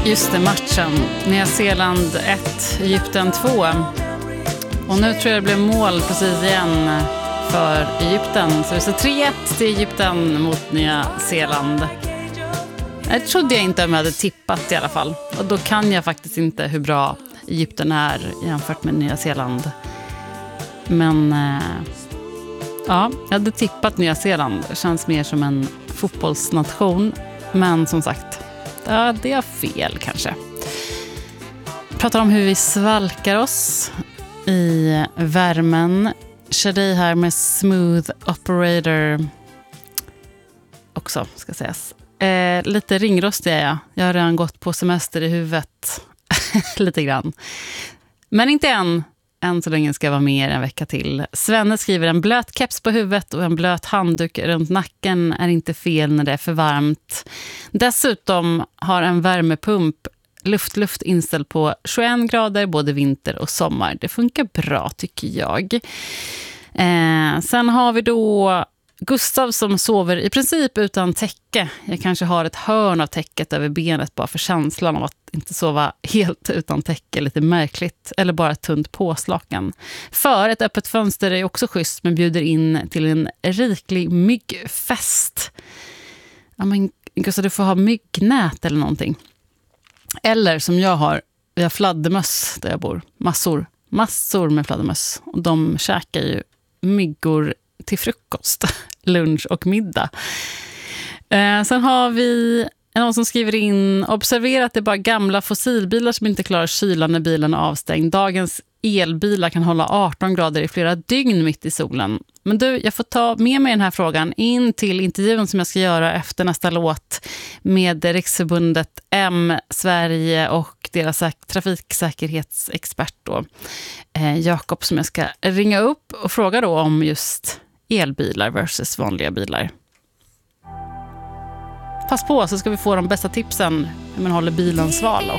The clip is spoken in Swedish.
Just det, matchen. Nya Zeeland 1, Egypten 2. Och nu tror jag det blev mål precis igen för Egypten. Så det är 3-1 till Egypten mot Nya Zeeland. Jag trodde jag inte om jag hade tippat i alla fall. Och då kan jag faktiskt inte hur bra Egypten är jämfört med Nya Zeeland. Men ja, jag hade tippat Nya Zeeland. Det känns mer som en fotbollsnation. Men som sagt, ja, det är fel kanske. Pratar om hur vi svalkar oss i värmen. Shadi här med Smooth Operator också, ska sägas. Lite ringrostig är jag. Jag har redan gått på semester i huvudet. Lite grann. Men inte än. Än så länge ska jag vara med en vecka till. Svenne skriver: en blöt keps på huvudet och en blöt handduk runt nacken är inte fel när det är för varmt. Dessutom har en värmepump luft inställd på 21 grader både vinter och sommar. Det funkar bra tycker jag. Sen har vi då Gustav som sover i princip utan täcke. Jag kanske har ett hörn av täcket över benet bara för känslan av att inte sova helt utan täcke. Lite märkligt. Eller bara ett tunt påslakan. För ett öppet fönster är också schysst men bjuder in till en riklig myggfest. Ja, men Gustav, du får ha myggnät eller någonting. Eller som jag har, vi har fladdermöss där jag bor. Massor med fladdermöss. Och de käkar ju myggor till frukost, lunch och middag. Sen har vi någon som skriver in: observera att det är bara gamla fossilbilar som inte klarar kylan när bilen är avstängd. Dagens elbilar kan hålla 18 grader i flera dygn mitt i solen. Men du, jag får ta med mig den här frågan in till intervjun som jag ska göra efter nästa låt med Riksförbundet M Sverige och deras trafiksäkerhetsexpert då, Jakob, som jag ska ringa upp och fråga då om just elbilar versus vanliga bilar. Pass på så ska vi få de bästa tipsen hur man håller bilen sval